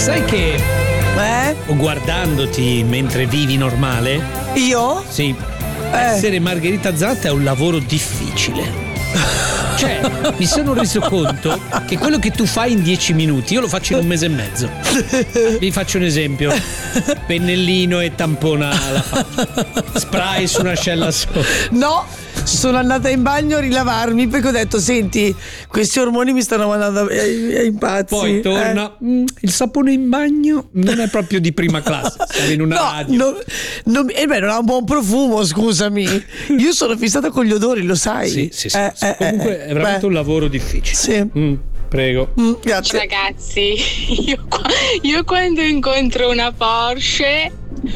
Sai che guardandoti mentre vivi normale? Io? Sì. Essere Margherita Zatta è un lavoro difficile. Cioè, mi sono reso conto che quello che tu fai in 10 minuti io lo faccio in un mese e mezzo. Vi faccio un esempio: pennellino e tampona alla faccia, spray su un'ascella sopra. No, sono andata in bagno a rilavarmi perché ho detto: senti, questi ormoni mi stanno mandando ai impazzi. Poi torna, il sapone in bagno non è proprio di prima classe. Siamo in una radio. Non ha un buon profumo, scusami. Io sono fissata con gli odori, lo sai. Sì. Comunque è veramente un lavoro difficile. Sì. Prego. Grazie. Ragazzi, io quando incontro una Porsche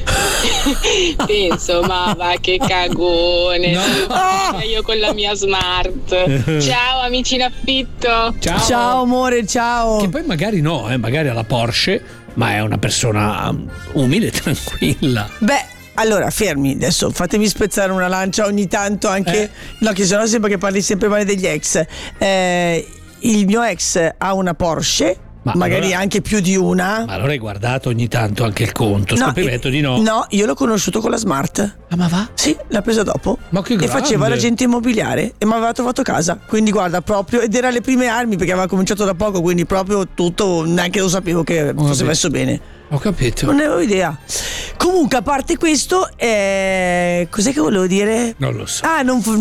penso, ma va che cagone. Io con la mia Smart. Ciao amici in affitto. Ciao amore, ciao. Che poi magari magari ha la Porsche, ma è una persona umile, tranquilla. Beh, allora, fermi, adesso fatemi spezzare una lancia ogni tanto anche. No, che sennò sembra che parli sempre male degli ex. Il mio ex ha una Porsche, magari allora, anche più di una. Ma allora hai guardato ogni tanto anche il conto? Scopriretto di no. No, io l'ho conosciuto con la Smart. Ah, ma va? Sì, l'ha presa dopo. Ma che grande. E faceva l'agente immobiliare e mi aveva trovato casa. Quindi guarda, proprio, ed era le prime armi perché aveva cominciato da poco, quindi proprio tutto, neanche lo sapevo che fosse messo bene. Ho capito. Non ne avevo idea. Comunque, a parte questo, cos'è che volevo dire? Non lo so.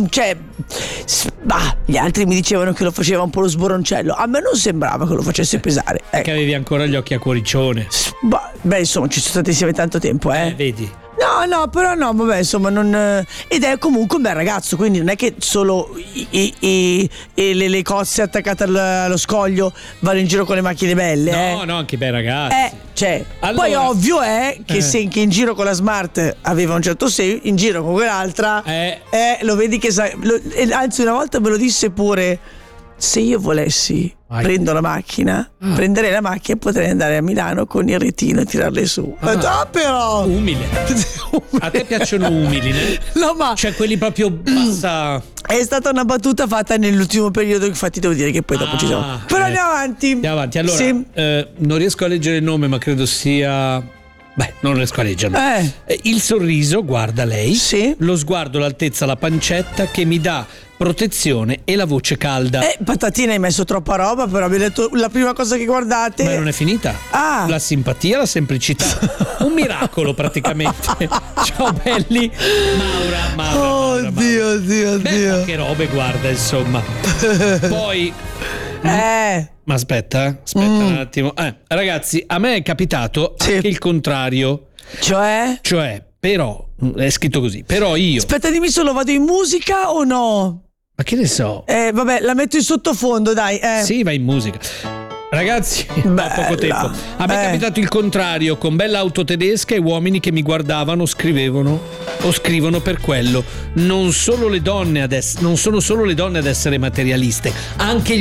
Gli altri mi dicevano che lo faceva un po' lo sboroncello. A me non sembrava che lo facesse pesare. Perché avevi ancora gli occhi a cuoricione. Beh, insomma, ci sono stati insieme tanto tempo, vedi. No, vabbè, insomma, non. Ed è comunque un bel ragazzo, quindi non è che solo le cozze attaccate allo scoglio vanno in giro con le macchine belle. No, anche bei ragazzi. Allora, poi ovvio è che se in giro con la Smart aveva un certo segno, in giro con quell'altra lo vedi che anzi una volta me lo disse pure: se io volessi prendo la macchina, prenderei la macchina e potrei andare a Milano con il retino e tirarle su. Però umile. A te piacciono umili, né? No, ma cioè quelli proprio bassa. È stata una battuta fatta nell'ultimo periodo, infatti devo dire che poi dopo ci siamo. Però andiamo avanti. Allora, sì. Non riesco a leggere il nome, ma credo sia. Non riesco a leggerlo. Il sorriso, guarda lei. Sì. Lo sguardo, l'altezza, la pancetta che mi dà protezione e la voce calda. Patatina, hai messo troppa roba, però abbiamo detto la prima cosa che guardate. Ma non è finita. La simpatia, la semplicità. Un miracolo praticamente. Ciao belli. Maura. Oddio. Che robe, guarda, insomma. Poi ma aspetta un attimo. Ragazzi, a me è capitato anche il contrario. Cioè, però è scritto così. Però io. Aspetta, dimmi solo, vado in musica o no? Ma che ne so? Vabbè, la metto in sottofondo, dai. Sì, vai in musica. Ragazzi, ha poco tempo. A me è capitato il contrario, con belle auto tedesche e uomini che mi guardavano, scrivevano o scrivono per quello. Non sono solo le donne ad essere materialiste, anche